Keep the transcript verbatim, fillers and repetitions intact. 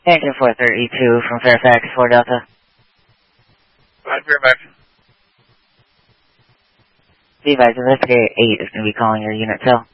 Engine four thirty-two from Fairfax, four Delta. Roger, Fairfax. Be advised, Investigator eight is going to be calling your unit cell.